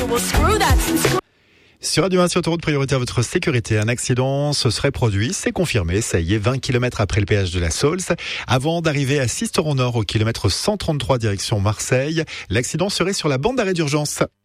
well, screw that. Sur Radio 1 sur Autoroute, priorité à votre sécurité. Un accident se serait produit, c'est confirmé. Ça y est, 20 km après le péage de la Saulce. Avant d'arriver à Sisteron Nord au kilomètre 133 direction Marseille, l'accident serait sur la bande d'arrêt d'urgence.